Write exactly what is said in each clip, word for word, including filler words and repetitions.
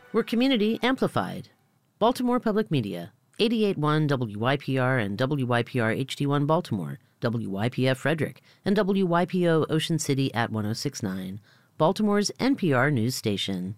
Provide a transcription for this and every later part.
We're community amplified. Baltimore Public Media, eighty-eight point one W Y P R and W Y P R H D one Baltimore, W Y P F Frederick, and W Y P O Ocean City at one oh six point nine, Baltimore's N P R news station.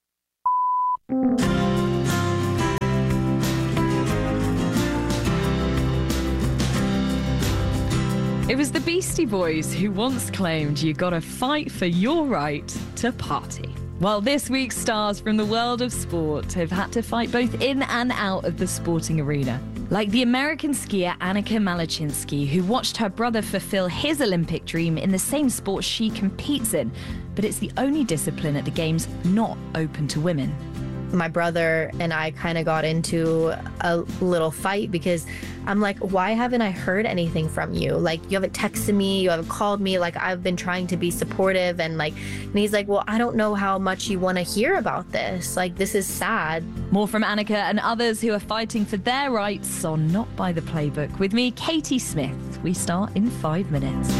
It was the Beastie Boys who once claimed you gotta fight for your right to party. Well, this week's stars from the world of sport have had to fight both in and out of the sporting arena. Like the American skier Annika Malachinsky, who watched her brother fulfill his Olympic dream in the same sport she competes in, but it's the only discipline at the Games not open to women. My brother and I kind of got into a little fight because I'm like, why haven't I heard anything from you? Like, you haven't texted me, you haven't called me. Like, I've been trying to be supportive. And like, and he's like, well, I don't know how much you want to hear about this. Like, this is sad. More from Annika and others who are fighting for their rights on Not By the Playbook. With me, Katie Smith. We start in five minutes.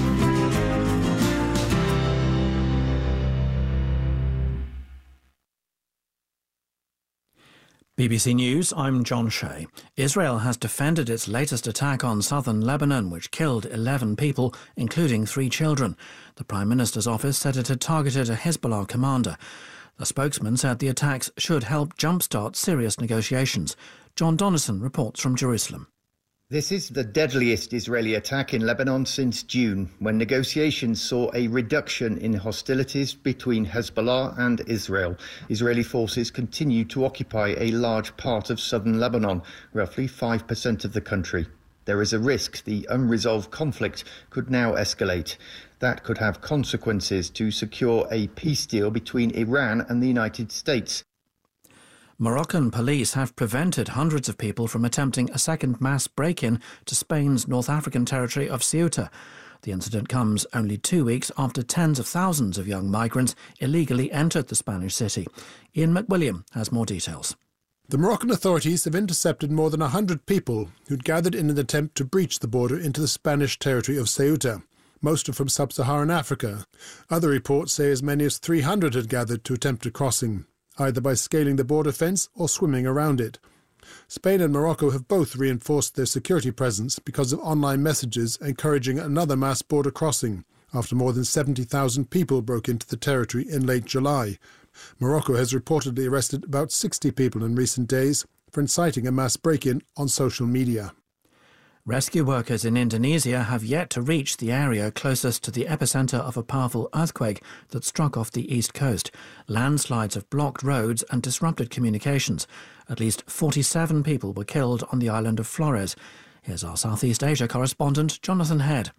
B B C News, I'm John Shea. Israel has defended its latest attack on southern Lebanon, which killed eleven people, including three children. The Prime Minister's office said it had targeted a Hezbollah commander. The spokesman said the attacks should help jumpstart serious negotiations. John Donnison reports from Jerusalem. This is the deadliest Israeli attack in Lebanon since June, when negotiations saw a reduction in hostilities between Hezbollah and Israel. Israeli forces continue to occupy a large part of southern Lebanon, roughly five percent of the country. There is a risk the unresolved conflict could now escalate. That could have consequences to secure a peace deal between Iran and the United States. Moroccan police have prevented hundreds of people from attempting a second mass break-in to Spain's North African territory of Ceuta. The incident comes only two weeks after tens of thousands of young migrants illegally entered the Spanish city. Ian McWilliam has more details. The Moroccan authorities have intercepted more than one hundred people who'd gathered in an attempt to breach the border into the Spanish territory of Ceuta. Most are from sub-Saharan Africa. Other reports say as many as three hundred had gathered to attempt a crossing, either by scaling the border fence or swimming around it. Spain and Morocco have both reinforced their security presence because of online messages encouraging another mass border crossing, after more than seventy thousand people broke into the territory in late July. Morocco has reportedly arrested about sixty people in recent days for inciting a mass break-in on social media. Rescue workers in Indonesia have yet to reach the area closest to the epicentre of a powerful earthquake that struck off the east coast. Landslides have blocked roads and disrupted communications. At least forty-seven people were killed on the island of Flores. Here's our Southeast Asia correspondent, Jonathan Head.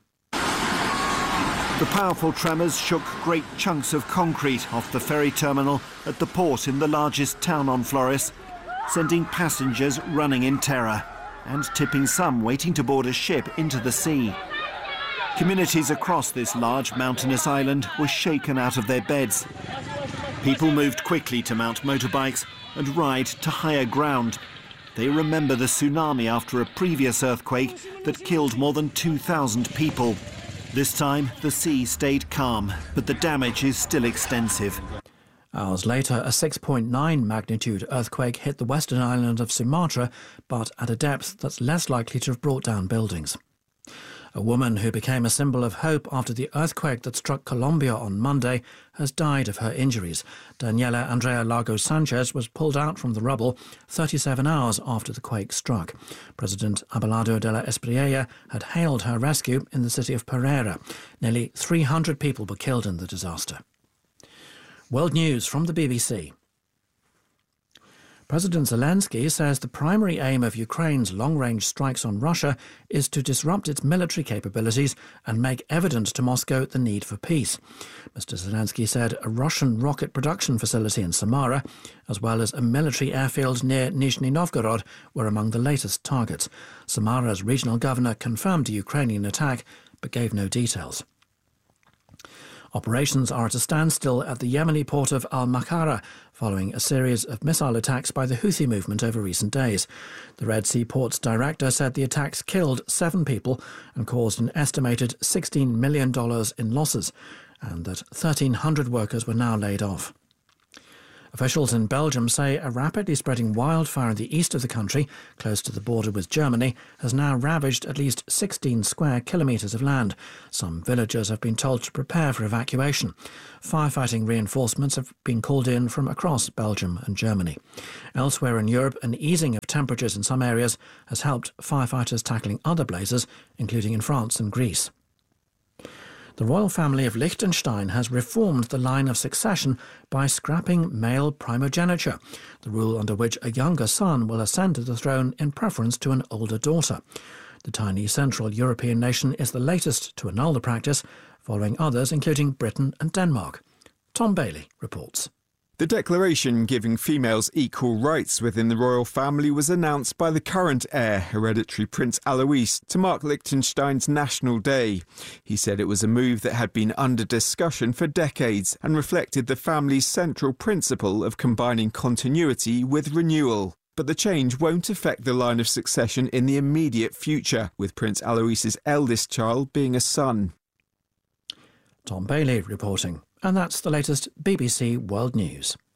The powerful tremors shook great chunks of concrete off the ferry terminal at the port in the largest town on Flores, sending passengers running in terror and tipping some waiting to board a ship into the sea. Communities across this large mountainous island were shaken out of their beds. People moved quickly to mount motorbikes and ride to higher ground. They remember the tsunami after a previous earthquake that killed more than two thousand people. This time, the sea stayed calm, but the damage is still extensive. Hours later, a six point nine magnitude earthquake hit the western island of Sumatra, but at a depth that's less likely to have brought down buildings. A woman who became a symbol of hope after the earthquake that struck Colombia on Monday has died of her injuries. Daniela Andrea Lagos Sanchez was pulled out from the rubble thirty-seven hours after the quake struck. President Abelardo de la Espriella had hailed her rescue in the city of Pereira. Nearly three hundred people were killed in the disaster. World News from the B B C. President Zelensky says the primary aim of Ukraine's long-range strikes on Russia is to disrupt its military capabilities and make evident to Moscow the need for peace. Mister Zelensky said a Russian rocket production facility in Samara, as well as a military airfield near Nizhny Novgorod, were among the latest targets. Samara's regional governor confirmed a Ukrainian attack, but gave no details. Operations are at a standstill at the Yemeni port of Al-Makara following a series of missile attacks by the Houthi movement over recent days. The Red Sea Ports director said the attacks killed seven people and caused an estimated sixteen million dollars in losses, and that thirteen hundred workers were now laid off. Officials in Belgium say a rapidly spreading wildfire in the east of the country, close to the border with Germany, has now ravaged at least sixteen square kilometres of land. Some villagers have been told to prepare for evacuation. Firefighting reinforcements have been called in from across Belgium and Germany. Elsewhere in Europe, an easing of temperatures in some areas has helped firefighters tackling other blazes, including in France and Greece. The royal family of Liechtenstein has reformed the line of succession by scrapping male primogeniture, the rule under which a younger son will ascend to the throne in preference to an older daughter. The tiny Central European nation is the latest to annul the practice, following others including Britain and Denmark. Tom Bailey reports. The declaration giving females equal rights within the royal family was announced by the current heir, hereditary Prince Alois, to mark Liechtenstein's National Day. He said it was a move that had been under discussion for decades and reflected the family's central principle of combining continuity with renewal. But the change won't affect the line of succession in the immediate future, with Prince Alois's eldest child being a son. Tom Bailey reporting. And that's the latest B B C World News.